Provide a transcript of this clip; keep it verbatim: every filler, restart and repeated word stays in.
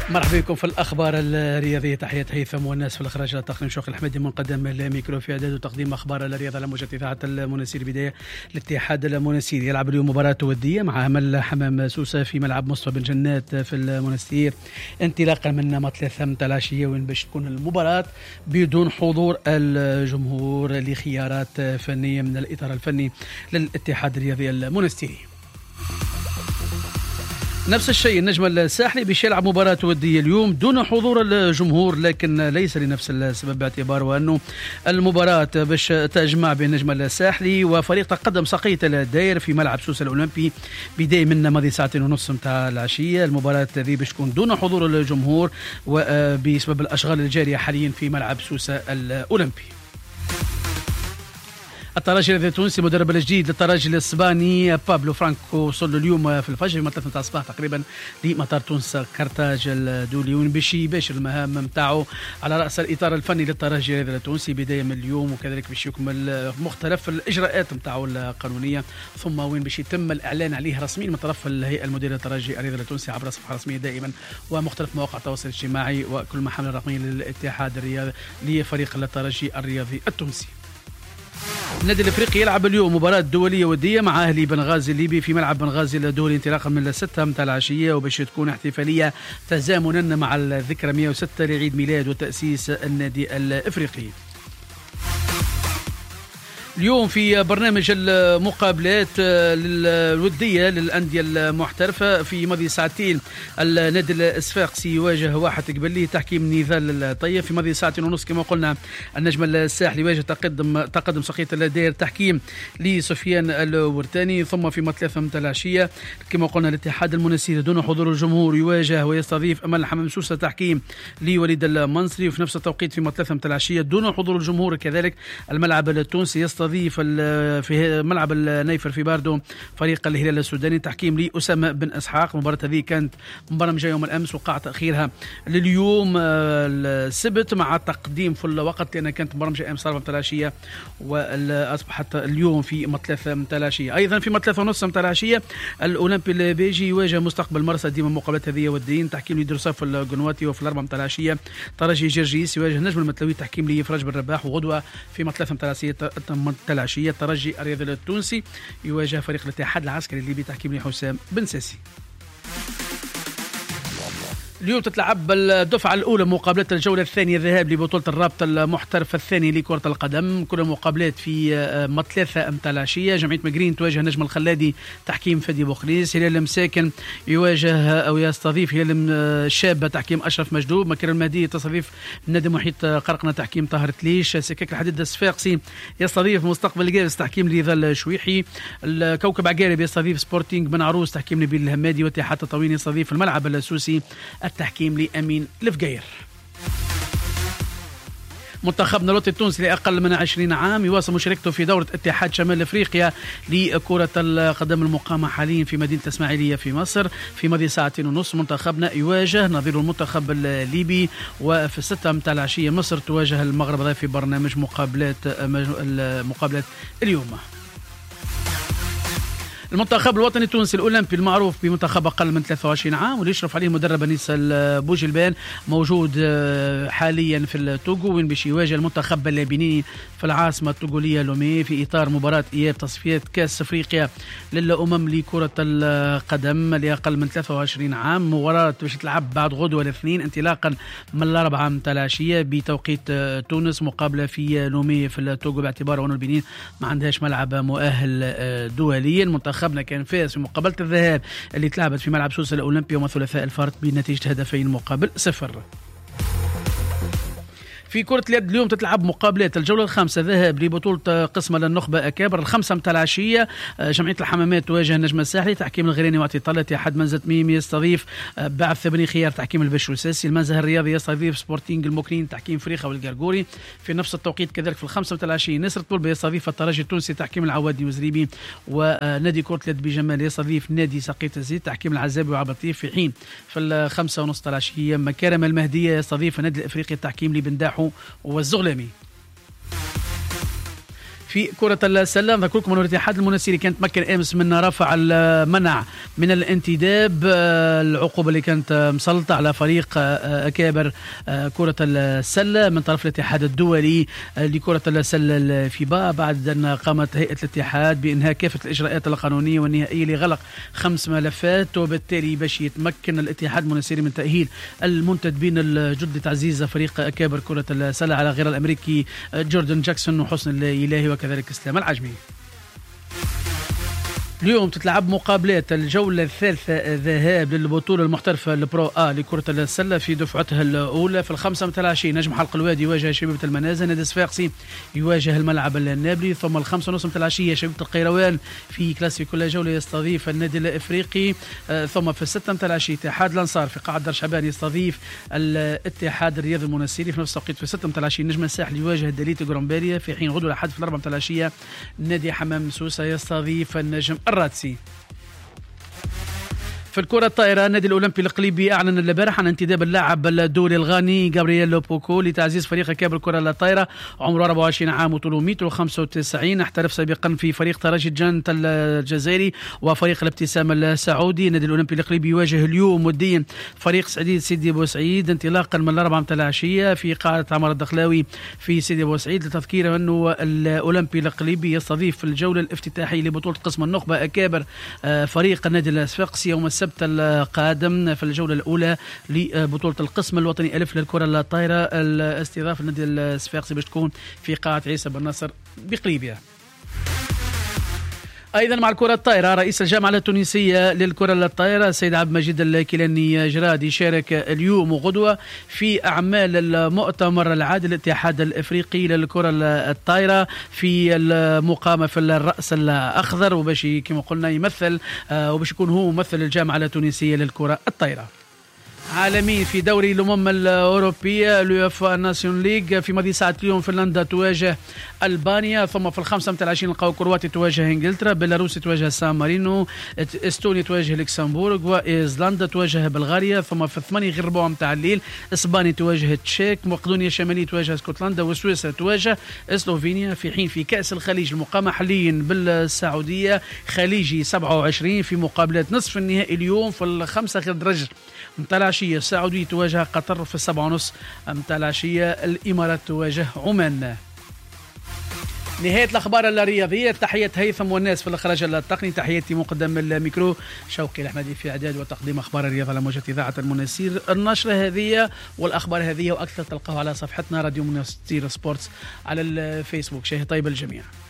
مرحبا بكم في الأخبار الرياضية. تحية هيثم والناس في الإخراج التقني شوقي الحمدي مقدم الميكرو في إعداد وتقديم أخبار الرياضة على موجة إذاعة المنستير. بداية الاتحاد المنستير يلعب اليوم مباراة ودية مع أمل حمام سوسة في ملعب مصطفى بن جنات في المنستير انطلاقا من مطلع متاع العشية، وين باش تكون المباراة بدون حضور الجمهور لخيارات فنية من الإطار الفني للاتحاد الرياضي المنستيري. نفس الشيء النجم الساحلي باش يلعب مباراة ودية اليوم دون حضور الجمهور، لكن ليس لنفس السبب، باعتباره أنه المباراة باش تجمع بين النجم الساحلي وفريق تقدم سقية الداير في ملعب سوسة الأولمبي بداية من ماضي ساعتين ونص متاع العشية. المباراة هذه باش تكون دون حضور الجمهور وبسبب الأشغال الجارية حاليا في ملعب سوسة الأولمبي. الترجي التونسي مدرب الجديد للترجي الاسباني بابلو فرانكو وصل اليوم في الفجر في مطلع متاع الصباح تقريبا لمطار تونس كرتاج الدولي، وين باش يباشر المهام نتاعو على راس الاطار الفني للترجي التونسي بدايه من اليوم، وكذلك باش يكمل مختلف الاجراءات نتاعو القانونيه، ثم وين باش يتم الاعلان عليه رسميا من طرف الهيئه المديره للترجي الرياضي التونسي عبر صفحه رسميه دائما ومختلف مواقع التواصل الاجتماعي وكل محامل الرقميه للاتحاد الرياضي لفريق الترجي الرياضي التونسي. النادي الافريقي يلعب اليوم مباراة دولية ودية مع اهلي بنغازي الليبي في ملعب بنغازي الدولي انطلاقا من الستة متاع العشية، وباش تكون احتفالية تزامنا مع الذكرى مئة وستة لعيد ميلاد وتأسيس النادي الافريقي. اليوم في برنامج المقابلات الودية للأندية المحترفة في ماضي ساعتين النادي الصفاقسي يواجه واحد قبلي تحكيم نيفال الطيب. في ماضي ساعتين ونص كما قلنا النجم الساحلي يواجه تقدم تقدم سقية الداير تحكيم لسفيان الورتاني. ثم في مطلع متاع العشية كما قلنا الاتحاد المنستير دون حضور الجمهور يواجه ويستضيف أمل حمام سوسة تحكيم لوليد المنصري، وفي نفس التوقيت في مطلع متاع العشية دون حضور الجمهور كذلك الملعب التونسي يستضيف في ملعب النيفر في باردو فريق الهلال السوداني تحكيم لأسامة بن إسحاق. المباراة هذه كانت مبرمجة يوم الأمس وقع تأخيرها لليوم السبت مع تقديم في الوقت، لأنها كانت مبرمجة أمس أربعة متاع العشية وأصبحت اليوم في مطلع متاع العشية. أيضا في مطلع ونص متاع العشية الأولمبي البيجي يواجه مستقبل مرسى ديما مقابلات هذه والدين تحكيم لدرساف القنواتي، وفي الأربعة متاع العشية ترجي جرجيس يواجه النجم المتلوي تحكيم لفرج بن رباح، وغدوة في مطلع متاع العشية العشية الترجي الرياضي التونسي يواجه فريق الاتحاد العسكري الليبي تحكيم لحسام بن ساسي. اليوم تتلعب الدفعة الأولى مقابلات الجولة الثانية ذهاب لبطولة الرابطة المحترفة الثاني لكرة القدم. كل المقابلات في مطلثة متاع العشية. جمعية مقرين تواجه نجم الخلادي تحكيم فادي بوخريس. هلال مساكن يواجه أو يستضيف هلال الشابة تحكيم أشرف مجدوب. مكر المهدي تستضيف نادي محيط قرقنة تحكيم طاهر تليش. سكاك الحديد الصفاقسي يستضيف مستقبل الجالس تحكيم لذل الشويحي. الكوكب عقارب يستضيف سبورتينج بن عروس تحكيم نبيل الهمادي. واتحاد تطاوين يستضيف الملعب السوسي التحكيم لأمين الفقير. منتخبنا الوطني التونسي لأقل من عشرين عام يواصل مشاركته في دورة اتحاد شمال أفريقيا لكرة القدم المقامة حاليا في مدينة الإسماعيلية في مصر. في ماضي ساعتين ونص منتخبنا يواجه نظير المنتخب الليبي، وفي الستة متاع العشية مصر تواجه المغرب في برنامج مقابلات مقابلات اليوم. المنتخب الوطني التونسي الأولمبي المعروف بمنتخب أقل من ثلاثة وعشرين عام واللي يشرف عليه مدرب أنيس البوجلبان موجود حاليا في التوغو، وين باش يواجه المنتخب اللبناني في العاصمة التوغولية لومي في إطار مباراة إياب تصفيات كأس أفريقيا للأمم لكرة القدم لأقل من ثلاثة وعشرين عام. مباراة باش تلعب بعد غدوة الاثنين انطلاقا من الأربعة متاع العشية بتوقيت تونس، مقابلة في لومي في التوغو باعتبار أن البنين ما عندهاش ملعب مؤهل دوليا. منتخب منتخبنا كان فاز في مقابلة الذهاب اللي تلعبت في ملعب سوسة الأولمبي يوم الثلاثاء الفارق بنتيجة هدفين مقابل صفر. في كرة اليد اليوم تتلعب مقابلات الجولة الخامسة ذهاب لبطولة قسم للنخبة أكابر. الخمسة متاع العشية جمعية الحمامات تواجه النجم الساحلي تحكيم الغريني وعطي طلة. اتحاد منزة ميم يستضيف بعث بني خيار تحكيم البش والساسي. المنزه الرياضي يستضيف سبورتينج المكرين تحكيم فريخة والقرقوري. في نفس التوقيت كذلك في الخمسة متاع العشية نسر طلبة يستضيف الترجي التونسي تحكيم العوادي وزريبي. ونادي كرة اليد بجمال يستضيف نادي سقيط الزيت تحكيم العزابي وعبطيف. في حين في الخمسة ونص العشية مكارم المهدية يستضيف النادي الافريقي التحكيم لبنداحو والزغلامي. في كرة السلة نذكركم أن الاتحاد المنستيري كان تمكن أمس من رفع المنع من الانتداب، العقوبة اللي كانت مسلطة على فريق أكابر كرة السلة من طرف الاتحاد الدولي لكرة السلة الفيبا، بعد أن قامت هيئة الاتحاد بإنهاء كافة الإجراءات القانونية والنهائية لغلق خمس ملفات، وبالتالي باش يتمكن الاتحاد المنستيري من تأهيل المنتدبين الجدد لتعزيز فريق أكابر كرة السلة على غير الأمريكي جوردن جاكسون وحسن الإلهي وكذلك اسلام العجمي. اليوم تتلعب مقابلات الجولة الثالثة ذهاب للبطولة المحترفة البرو آ لكرة السلة في دفعتها الأولى. في الخمسة متاع العشية نجم حلق الوادي يواجه شبيبة المنازل، نادي صفاقسي يواجه الملعب النابلي. ثم الخمسة ونص متاع العشية شبيبة القيروان في كلاسيكو كل جولة يستضيف النادي الإفريقي. آه ثم في الستة متاع العشية اتحاد الأنصار في قاعة دار شعبان يستضيف الاتحاد الرياضي المنستيري. في نفس التوقيت في الستة متاع العشية نجم الساحل يواجه الدليت جرومباليا، في حين غدوة الأحد في الأربعة متاع العشية نادي حمام سوسة يستضيف النجم الراتسي. في الكرة الطائرة النادي الأولمبي القليبي أعلن البارح عن انتداب اللاعب الدولي الغاني جابرييل بوكو لتعزيز فريق كابر الكرة الطائرة، عمره أربعة وعشرين عام وطوله متر وخمسة وتسعين، احترف سابقا في فريق ترجي جنت الجزائري وفريق الابتسام السعودي. النادي الأولمبي القليبي يواجه اليوم وديا فريق سعيد سيدي بوسعيد انطلاقا من الأربعة متاع العشية في قاعة عمر الدخلاوي في سيدي بوسعيد، لتذكير أنه الأولمبي القليبي يستضيف الجولة الافتتاحية لبطولة قسم النخبة أكابر فريق النادي الصفاقسي يوم السبت القادم في الجولة الأولى لبطولة القسم الوطني ألف للكرة الطائرة. الاستضافة النادي الصفاقسي باش تكون في قاعة عيسى بن ناصر بقليبية. أيضا مع الكرة الطائرة رئيس الجامعة التونسية للكرة الطائرة السيد عبد المجيد الكيلاني جراد يشارك اليوم وغدوة في أعمال المؤتمر العادي للاتحاد الإفريقي للكرة الطائرة في المقامة في الرأس الأخضر، وباش كما قلنا يمثل وباش يكون هو ممثل الجامعة التونسية للكرة الطائرة. عالمي في دوري الأمم الأوروبية اليوفا ناسيون ليج في ماضي ساعة اليوم فنلندا تواجه ألبانيا، ثم في الخمسة متاع العشرين نلقاو كرواتي تواجه إنجلترا، بيلاروسي تواجه سان مارينو، استونيا تواجه لوكسمبورغ، وإيزلندا تواجه بلغاريا. ثم في الثمانية غير ربع متاع الليل إسبانيا تواجه تشيك، مقدونيا الشمالية تواجه اسكتلندا، وسويسرا تواجه سلوفينيا. في حين في كأس الخليج المقامة حاليا بالسعودية خليجي سبعة وعشرين في مقابلات نصف النهائي اليوم في الخمسة غير درجة متاع العشية السعودية تواجه قطر، في السبعة ونص متاع العشية الإمارات تواجه عمان. نهاية الأخبار الرياضية، تحية هيثم والناس في الإخراج التقني، تحياتي مقدم الميكرو شوقي الأحمدي في إعداد وتقديم أخبار الرياضة على موجة إذاعة المنستير. النشرة هذه والأخبار هذه وأكثر تلقاها على صفحتنا راديو منستير سبورتس على الفيسبوك. شيء طيب الجميع.